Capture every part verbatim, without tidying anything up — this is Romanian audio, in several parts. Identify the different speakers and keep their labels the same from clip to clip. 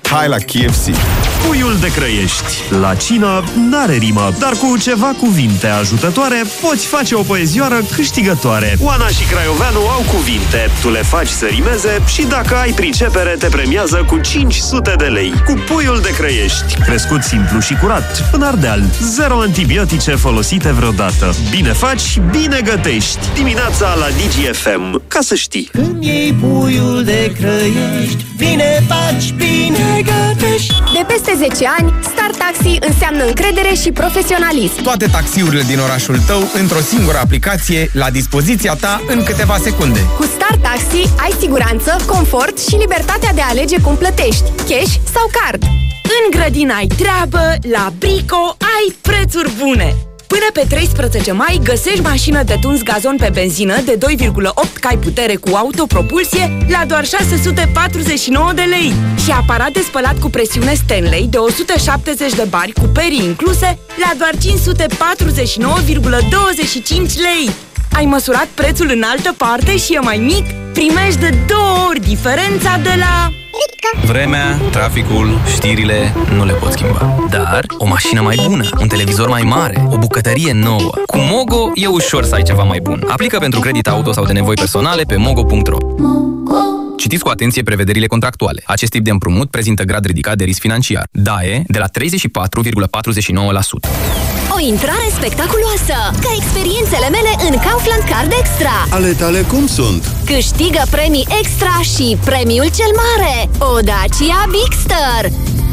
Speaker 1: Hai la K F C!
Speaker 2: Puiul de Crăiești. La cină n-are rimă, dar cu ceva cuvinte ajutătoare poți face o poezioară câștigătoare. Oana și Craioveanu au cuvinte, tu le faci să rimeze și dacă ai pricepere te premiază cu cinci sute de lei. Cu Puiul de Crăiești, crescut simplu și curat, în Ardeal, zero antibiotice folosite vreodată. Bine faci, bine gătești. Dimineața la Digi F M, ca să știi.
Speaker 3: Când iei Puiul de Crăiești, bine faci, bine gătești.
Speaker 4: De peste zece ani, Star Taxi înseamnă încredere și profesionalism.
Speaker 5: Toate taxiurile din orașul tău într-o singură aplicație, la dispoziția ta în câteva secunde.
Speaker 4: Cu Star Taxi ai siguranță, confort și libertatea de a alege cum plătești, cash sau card.
Speaker 6: În grădină ai treabă, la Brico ai prețuri bune. Până pe treisprezece mai găsești mașină de tuns gazon pe benzină de doi virgulă opt cai putere cu autopropulsie la doar șase sute patruzeci și nouă de lei și aparat de spălat cu presiune Stanley de o sută șaptezeci de bari cu perii incluse la doar cinci sute patruzeci și nouă virgulă douăzeci și cinci lei. Ai măsurat prețul în altă parte și e mai mic? Primești de două ori diferența de la...
Speaker 7: Vremea, traficul, știrile nu le pot schimba. Dar o mașină mai bună, un televizor mai mare, o bucătărie nouă. Cu Mogo e ușor să ai ceva mai bun. Aplică pentru credit auto sau de nevoi personale pe mogo punct ro. Citiți cu atenție prevederile contractuale. Acest tip de împrumut prezintă grad ridicat de risc financiar. D A E de la treizeci și patru virgulă patruzeci și nouă la sută.
Speaker 8: O intrare spectaculoasă, ca experiențele mele în Kaufland Card Extra.
Speaker 9: Ale tale cum sunt?
Speaker 8: Câștigă premii extra și premiul cel mare, o Dacia Bigster.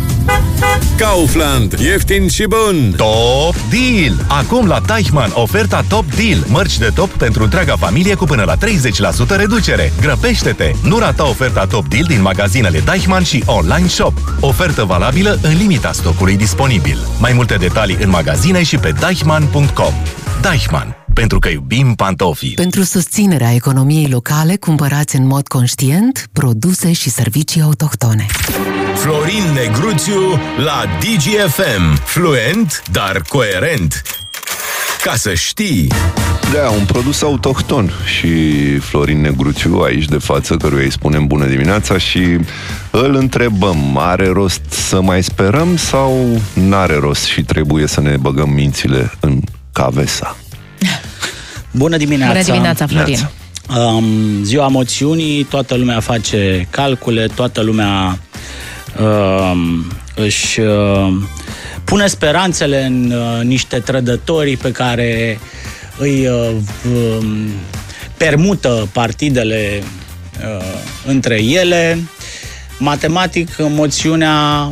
Speaker 9: Kaufland, ieftin și bun!
Speaker 10: Top Deal! Acum la Deichmann, oferta Top Deal. Mărci de top pentru întreaga familie cu până la treizeci la sută reducere. Grăbește-te! Nu rata oferta Top Deal din magazinele Deichmann și online shop. Ofertă valabilă în limita stocului disponibil. Mai multe detalii în magazine și pe deichmann punct com. Deichmann. Pentru că iubim pantofii.
Speaker 11: Pentru susținerea economiei locale, cumpărați în mod conștient produse și servicii autohtone.
Speaker 12: Florin Negruțiu la Digi F M. Fluent, dar coerent. Ca să știi.
Speaker 9: Da, un produs autohton. Și Florin Negruțiu, aici de față, căruia îi spunem bună dimineața și îl întrebăm, are rost să mai sperăm sau n-are rost și trebuie să ne băgăm mințile în cavesa?
Speaker 13: Bună dimineața!
Speaker 14: Bună dimineața, Florin!
Speaker 13: Um, ziua moțiunii, toată lumea face calcule, toată lumea uh, își uh, pune speranțele în uh, niște trădători pe care îi uh, uh, permută partidele uh, între ele. Matematic, moțiunea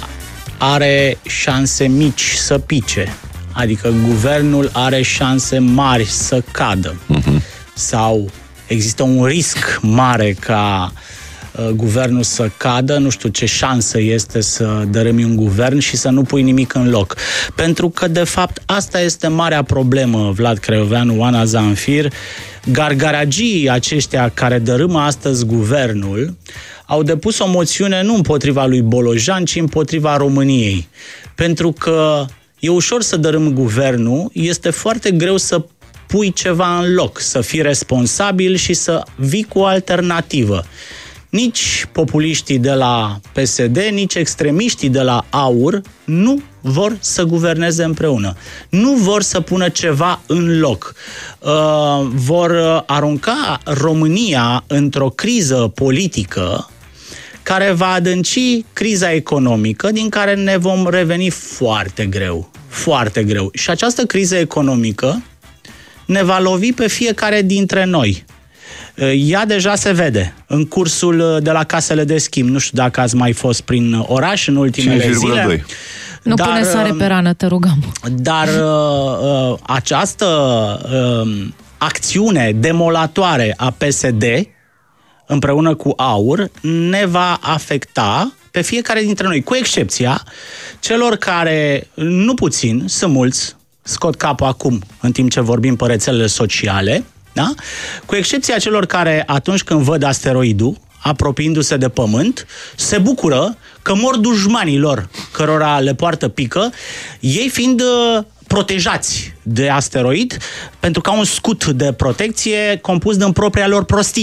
Speaker 13: are șanse mici să pice. Adică guvernul are șanse mari să cadă. Uh-huh. Sau există un risc mare ca uh, guvernul să cadă. Nu știu ce șansă este să dărâmi un guvern și să nu pui nimic în loc. Pentru că, de fapt, asta este marea problemă, Vlad Craioveanu, Oana Zanfir. Gargaragii aceștia care dărâmă astăzi guvernul au depus o moțiune nu împotriva lui Bolojan, ci împotriva României. Pentru că e ușor să dărâmi guvernul, este foarte greu să pui ceva în loc, să fii responsabil și să vii cu o alternativă. Nici populiștii de la P S D, nici extremiștii de la AUR nu vor să guverneze împreună. Nu vor să pună ceva în loc. Uh, vor arunca România într-o criză politică care va adânci criza economică, din care ne vom reveni foarte greu. Foarte greu. Și această criză economică ne va lovi pe fiecare dintre noi. Ea deja se vede în cursul de la casele de schimb. Nu știu dacă ați mai fost prin oraș în ultimele zile.
Speaker 14: Nu dar, pune sare pe rană, te rugăm.
Speaker 13: Dar uh, această uh, acțiune demolatoare a P S D împreună cu AUR ne va afecta pe fiecare dintre noi, cu excepția celor care, nu puțin, sunt mulți, scot capul acum în timp ce vorbim pe rețelele sociale, da? Cu excepția celor care atunci când văd asteroidul apropiindu-se de Pământ, se bucură că mor dușmanii lor, cărora le poartă pică, ei fiind uh, protejați de asteroid, pentru că au un scut de protecție compus din propria lor prostie.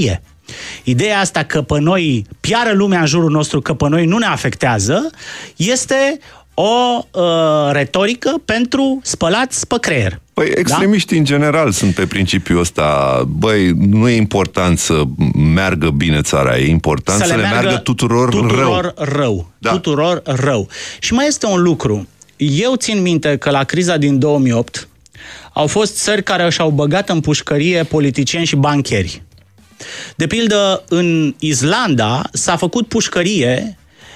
Speaker 13: Ideea asta că pe noi piară lumea în jurul nostru, că pe noi nu ne afectează, este o uh, retorică pentru spălați pe creier.
Speaker 9: Păi extremiștii da? în general sunt pe principiul ăsta. Băi, nu e important să meargă bine țara, e important să, să le meargă, meargă tuturor,
Speaker 13: tuturor
Speaker 9: rău.
Speaker 13: rău.
Speaker 9: Da.
Speaker 13: Tuturor rău. Și mai este un lucru. Eu țin minte că la criza din două mii opt au fost țări care și-au băgat în pușcărie politicieni și bancheri. De pildă, în Islanda s-a făcut pușcărie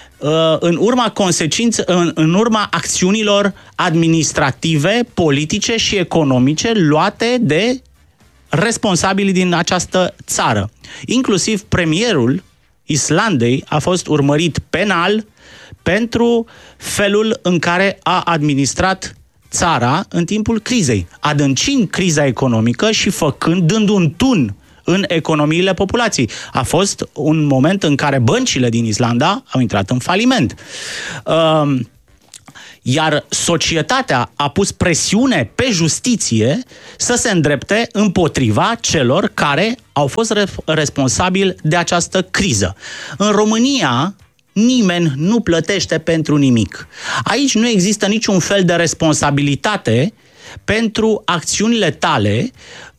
Speaker 13: în urma consecințe, în, în urma acțiunilor administrative, politice și economice luate de responsabilii din această țară. Inclusiv premierul Islandei a fost urmărit penal pentru felul în care a administrat țara în timpul crizei, adâncind criza economică și făcând, dând un tun în economiile populației. A fost un moment în care băncile din Islanda au intrat în faliment. Uh, iar societatea a pus presiune pe justiție să se îndrepte împotriva celor care au fost re- responsabili de această criză. În România, nimeni nu plătește pentru nimic. Aici nu există niciun fel de responsabilitate pentru acțiunile tale,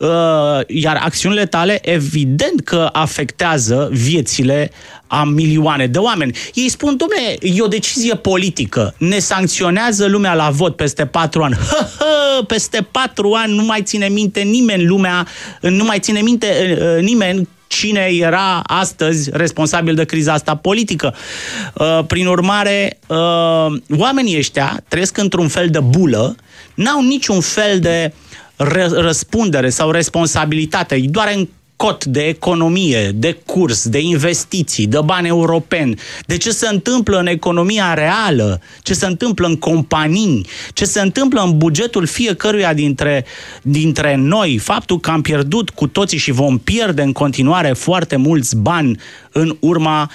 Speaker 13: iar acțiunile tale evident că afectează viețile a milioane de oameni. Ei spun, dom'le, e o decizie politică, ne sancționează lumea la vot peste patru ani. Hă, hă, peste patru ani nu mai ține minte nimeni lumea, nu mai ține minte nimeni cine era astăzi responsabil de criza asta politică. Prin urmare, oamenii ăștia trăiesc într-un fel de bulă, n-au niciun fel de răspundere sau responsabilitate, e doar în cot de economie, de curs, de investiții, de bani europeni, de ce se întâmplă în economia reală, ce se întâmplă în companii, ce se întâmplă în bugetul fiecăruia dintre, dintre noi, faptul că am pierdut cu toții și vom pierde în continuare foarte mulți bani în urma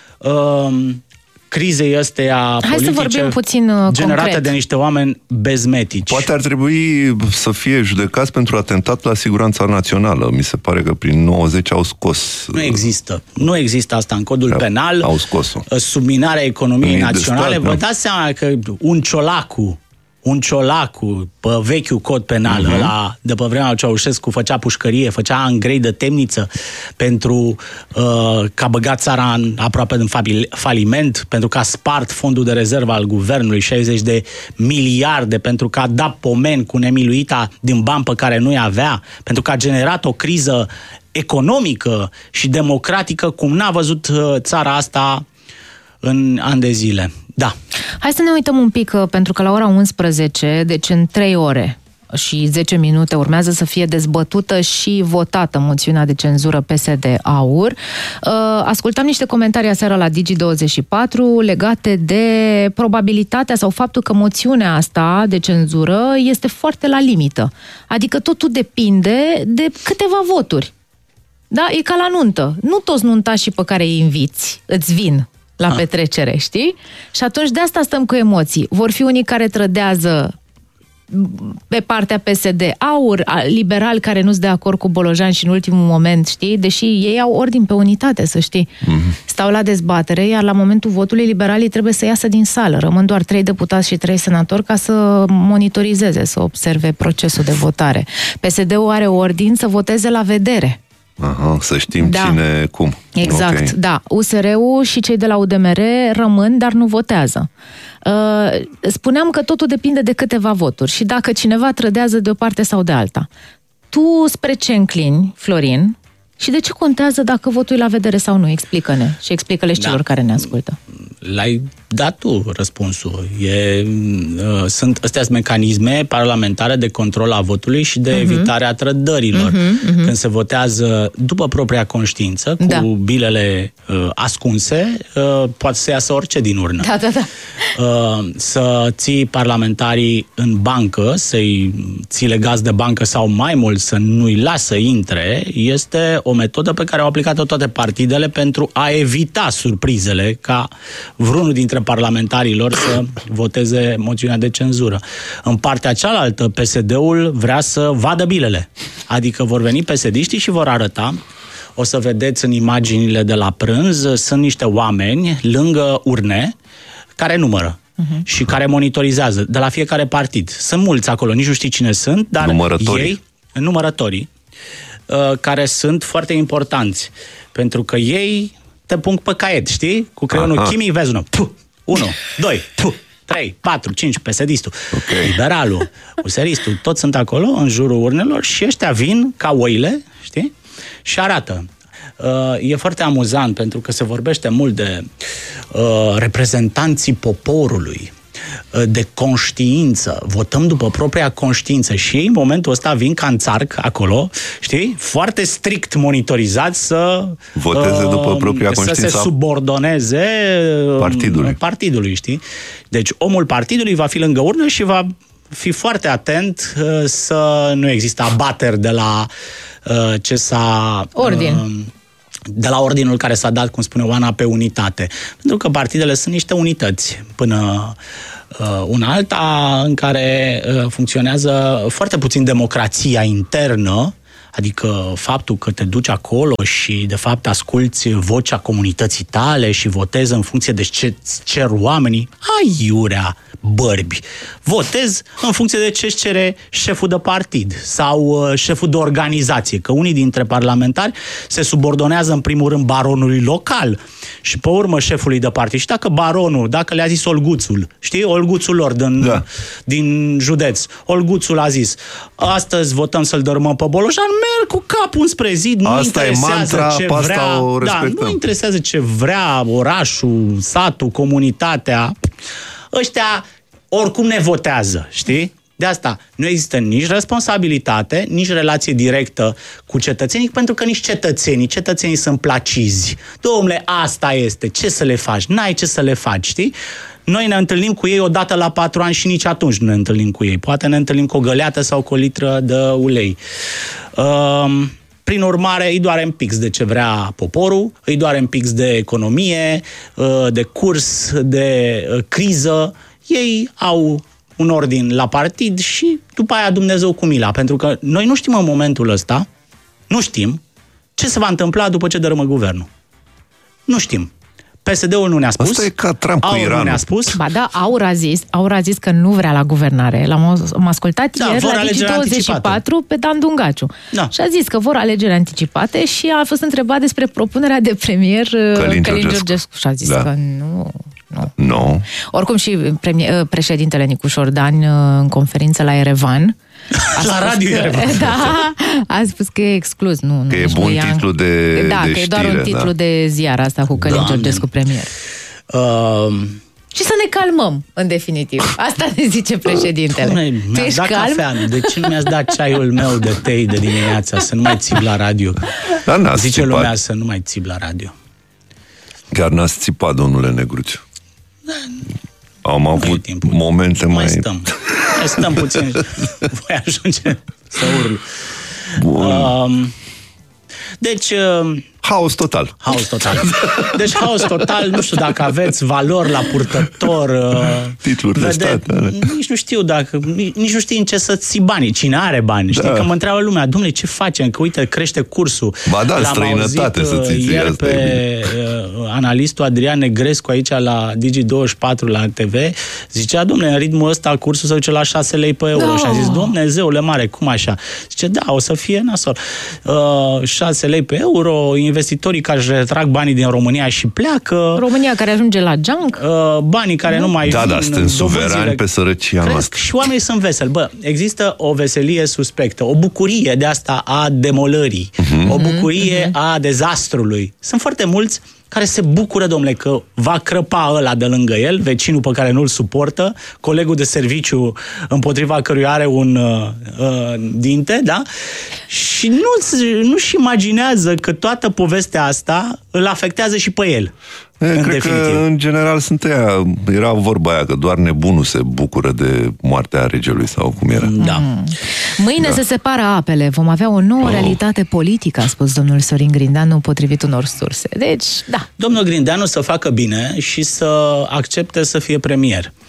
Speaker 13: uh, crizei astea
Speaker 14: Hai
Speaker 13: politice
Speaker 14: să vorbim puțin uh,
Speaker 13: generate
Speaker 14: concret.
Speaker 13: de niște oameni bezmetici.
Speaker 9: Poate ar trebui să fie judecați pentru atentat la siguranța națională. Mi se pare că prin nouăzeci au scos...
Speaker 13: Nu există. Nu există asta în codul penal.
Speaker 9: Au scos-o.
Speaker 13: Subminarea economiei
Speaker 9: Unii
Speaker 13: naționale.
Speaker 9: stat,
Speaker 13: Vă
Speaker 9: da.
Speaker 13: dați seama că un ciolacu, un ciolacu pe vechiul cod penal, uh-huh. ăla de pe vremea lui Ceaușescu făcea pușcărie, făcea îngrei de temniță pentru uh, că a băgat țara în, aproape în faliment, pentru că a spart fondul de rezervă al guvernului, șaizeci de miliarde, pentru că a dat pomeni cu nemiluita din bani pe care nu-i avea, pentru că a generat o criză economică și democratică cum n-a văzut uh, țara asta în ani de zile. Da.
Speaker 14: Hai să ne uităm un pic, pentru că la ora unsprezece, deci în trei ore și zece minute, urmează să fie dezbătută și votată moțiunea de cenzură P S D-AUR. Ascultam niște comentarii aseară la Digi douăzeci și patru legate de probabilitatea sau faptul că moțiunea asta de cenzură este foarte la limită. Adică totul depinde de câteva voturi. Da? E ca la nuntă. Nu toți nuntașii pe care îi inviți îți vin la petrecere, știi? Și atunci de asta stăm cu emoții. Vor fi unii care trădează pe partea P S D-AUR, liberali care nu-s de acord cu Bolojan și în ultimul moment, știi? Deși ei au ordin pe unitate, să știi. Mm-hmm. Stau la dezbatere, iar la momentul votului liberalii trebuie să iasă din sală. Rămân doar trei deputați și trei senatori ca să monitorizeze, să observe procesul de votare. P S D-ul are ordin să voteze la vedere.
Speaker 9: Aha, să știm
Speaker 14: Da.
Speaker 9: cine, cum.
Speaker 14: Exact,
Speaker 9: Okay.
Speaker 14: da. U S R-ul și cei de la U D M R rămân, dar nu votează. Uh, spuneam că totul depinde de câteva voturi și dacă cineva trădează de o parte sau de alta. Tu spre ce înclini, Florin? Și de ce contează dacă votul e la vedere sau nu? Explică-ne și explică-le și
Speaker 13: Da.
Speaker 14: celor care ne ascultă.
Speaker 13: L-ai dat tu răspunsul. E, uh, sunt astea mecanisme parlamentare de control a votului și de uh-huh. evitare a trădărilor. Uh-huh, uh-huh. Când se votează după propria conștiință, cu
Speaker 14: Da.
Speaker 13: bilele uh, ascunse, uh, poate să iasă orice din urnă.
Speaker 14: Da, da, da.
Speaker 13: Uh, să ții parlamentarii în bancă, să-i ții legați de bancă sau mai mult să nu-i lasă să intre, este o metodă pe care au aplicat-o toate partidele pentru a evita surprizele ca vreunul dintre parlamentarii lor să voteze moțiunea de cenzură. În partea cealaltă, P S D-ul vrea să vadă bilele. Adică vor veni P S D-știi și vor arăta o să vedeți în imaginile de la prânz, sunt niște oameni lângă urne care numără. Uh-huh. Și care monitorizează de la fiecare partid. Sunt mulți acolo, nici nu știi cine sunt, dar
Speaker 9: numărătorii.
Speaker 13: ei, numărătorii, uh, care sunt foarte importanți. Pentru că ei te pun pe caiet, știi? Cu creionul Aha. chimic vezi unul. unu, doi, trei, patru, cinci, P S D-istul, okay. Liberalul, useristul, toți sunt acolo în jurul urnelor și ăștia vin ca oile, știi? Și arată. Uh, e foarte amuzant pentru că se vorbește mult de uh, reprezentanții poporului, uh, de conștiință, votăm după propria conștiință și ei în momentul ăsta vin ca în țarc acolo, știi? Foarte strict monitorizați să
Speaker 9: voteze uh, după propria
Speaker 13: să
Speaker 9: conștiință,
Speaker 13: se subordoneze
Speaker 9: partidului.
Speaker 13: partidului, știi? Deci omul partidului va fi lângă urnă și va fi foarte atent uh, să nu există abateri de la uh, ce s-a...
Speaker 14: Ordin.
Speaker 13: Uh, de la ordinul care s-a dat, cum spune Oana, pe unitate. Pentru că partidele sunt niște unități până uh, una alta în care uh, funcționează foarte puțin democrația internă, adică faptul că te duci acolo și de fapt asculți vocea comunității tale și votezi în funcție de ce cer oamenii, aiurea, bărbi. Votez în funcție de ce cere șeful de partid sau uh, șeful de organizație, că unii dintre parlamentari se subordonează în primul rând baronului local și pe urmă șefului de partid. Și dacă baronul, dacă le-a zis Olguțul, știi, Olguțul lor din, da. din județ, Olguțul a zis, astăzi votăm să-l dărâmăm pe Bolojan, merg cu capul înspre zid, nu
Speaker 9: asta
Speaker 13: interesează
Speaker 9: e mantra,
Speaker 13: ce vrea, da, nu interesează ce vrea orașul, satul, comunitatea. Ăștia oricum ne votează, știi? De asta nu există nici responsabilitate, nici relație directă cu cetățenii, pentru că nici cetățenii, cetățenii sunt placizi. Dom'le, asta este, ce să le faci? N-ai ce să le faci, știi? Noi ne întâlnim cu ei odată la patru ani și nici atunci nu ne întâlnim cu ei. Poate ne întâlnim cu o găleată sau cu o litră de ulei. Um, Prin urmare, îi doare în pix de ce vrea poporul, îi doare în pix de economie, de curs, de criză. Ei au un ordin la partid și după aia Dumnezeu cu mila. Pentru că noi nu știm în momentul ăsta, nu știm ce se va întâmpla după ce dărâmă guvernul. Nu știm. P S D-ul nu ne-a spus.
Speaker 9: Asta e ca Trump cu Iranul.
Speaker 13: Nu ne-a spus.
Speaker 14: Ba da, Aur a zis, Aur a zis că nu vrea la guvernare. L-am am ascultat da, ieri la Digi douăzeci și patru pe Dan Dungaciu. Da. Și a zis că vor alegeri anticipate și a fost întrebat despre propunerea de premier Călin, Călin Georgescu. Și a zis da. că nu... Nu.
Speaker 9: No.
Speaker 14: Oricum și premier, președintele Nicu Șordan în conferință la Erevan
Speaker 13: la radio
Speaker 14: că,
Speaker 13: Erevan.
Speaker 14: Da, a spus că e exclus. Nu,
Speaker 9: că
Speaker 14: nu,
Speaker 9: e bun
Speaker 14: ia...
Speaker 9: titlu de
Speaker 14: Da,
Speaker 9: de
Speaker 14: că
Speaker 9: știre,
Speaker 14: e doar un titlu
Speaker 9: da.
Speaker 14: de ziar asta cu Călin Georgescu premier. Uh... Și să ne calmăm, în definitiv. Asta ne zice președintele.
Speaker 13: Pune,
Speaker 14: tu ești
Speaker 13: dat
Speaker 14: calm?
Speaker 13: Cafea, de ce nu mi-ați dat ceaiul meu de tei de dimineața să nu mai țip la radio?
Speaker 9: Da,
Speaker 13: zice
Speaker 9: țipat.
Speaker 13: lumea să nu mai țip la radio.
Speaker 9: Chiar n-ați țipat, domnule Negruțiu. Da. Am avut timpul. momente mai...
Speaker 13: Mai stăm. Mai stăm puțin. Voi ajunge să urlu. Um, deci... Uh,
Speaker 9: haos total.
Speaker 13: Haos total. Deci haos total, nu știu dacă aveți valori la purtător. Uh,
Speaker 9: Titluri de stat.
Speaker 13: Nici nu știu dacă, nici nu știi în ce să ții banii. Cine are bani? Da. Știi că mă întreabă lumea, dom'le, ce facem? Că uite, crește cursul.
Speaker 9: Ba da, străinătate să țiți.
Speaker 13: Ieri pe uh, analistul Adrian Negrescu aici la Digi douăzeci și patru la T V, zicea, dom'le, în ritmul ăsta cursul se duce la șase lei pe euro. Da. Și a zis, Dumnezeule mare, cum așa? Zice, da, o să fie nasol. Uh, șase lei pe euro, investitorii care își retrag banii din România și pleacă.
Speaker 14: România care ajunge la junk.
Speaker 13: Uh, banii care nu mai
Speaker 9: da,
Speaker 13: vin.
Speaker 9: Da, suntem suverani pe sărăcia noastră.
Speaker 13: Și oamenii sunt veseli. Bă, există o veselie suspectă, o bucurie de asta a demolării, uh-huh. o bucurie uh-huh. a dezastrului. Sunt foarte mulți care se bucură, domnule, că va crăpa ăla de lângă el, vecinul pe care nu-l suportă, colegul de serviciu împotriva căruia are un uh, uh, dinte, da? Și nu, nu-și imaginează că toată povestea asta îl afectează și pe el.
Speaker 9: E,
Speaker 13: în
Speaker 9: cred
Speaker 13: definitiv.
Speaker 9: că, în general, sunt aia, era vorba aia, că doar nebunul se bucură de moartea regelui, sau cum era.
Speaker 13: Da.
Speaker 14: Mm. Mâine da. se separă apele, vom avea o nouă oh. realitate politică, a spus domnul Sorin Grindeanu, potrivit unor surse. Deci, da.
Speaker 13: Domnul Grindeanu să facă bine și să accepte să fie premier.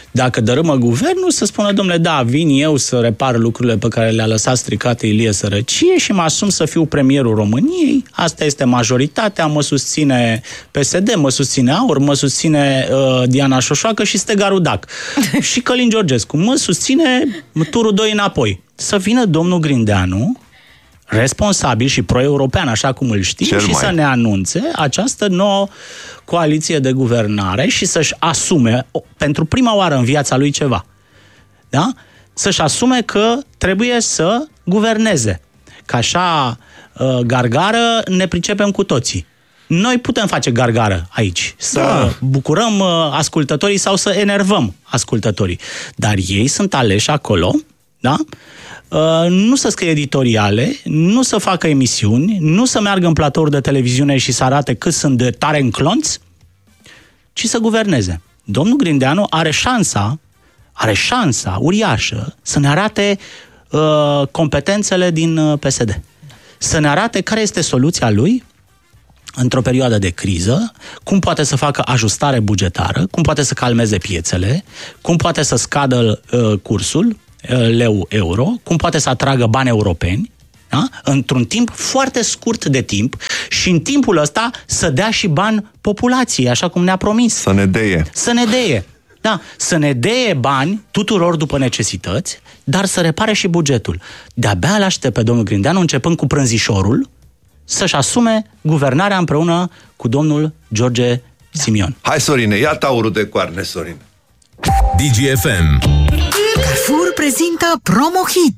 Speaker 13: Dacă dărâmă guvernul, să spună, domnule, da, vin eu să repar lucrurile pe care le-a lăsat stricate Ilie Sărăcie și mă asum să fiu premierul României, asta este majoritatea, mă susține P S D, mă susține AUR, mă susține uh, Diana Șoșoacă și Stegaru Dac. Și Călin Georgescu, mă susține turul doi înapoi. Să vină domnul Grindeanu, responsabil și pro-european, așa cum îl știm, Cel și mai. să ne anunțe această nouă coaliție de guvernare și să-și asume, pentru prima oară în viața lui, ceva. Da? Să-și asume că trebuie să guverneze. Că așa gargară ne pricepem cu toții. Noi putem face gargară aici, să da. bucurăm ascultătorii sau să enervăm ascultătorii. Dar ei sunt aleși acolo, da? Uh, nu să scrie editoriale, nu să facă emisiuni, nu să meargă în platouri de televiziune și să arate cât sunt de tare înclonți, ci să guverneze. Domnul Grindeanu are șansa, are șansa uriașă să ne arate uh, competențele din uh, P S D. Să ne arate care este soluția lui într-o perioadă de criză, cum poate să facă ajustare bugetară, cum poate să calmeze piețele, cum poate să scadă uh, cursul leu-euro, cum poate să atragă bani europeni, da? Într-un timp foarte scurt de timp și în timpul ăsta să dea și bani populației, așa cum ne-a promis.
Speaker 9: Să ne deie.
Speaker 13: Să ne deie. Da, să ne deie bani tuturor după necesități, dar să repare și bugetul. De-abia îl aștept pe domnul Grindeanu, începând cu prânzișorul, să-și asume guvernarea împreună cu domnul George Simion.
Speaker 9: Hai, Sorine, ia taurul de coarne, Sorin.
Speaker 12: D G F M.
Speaker 1: Carrefour prezintă Promo Hit.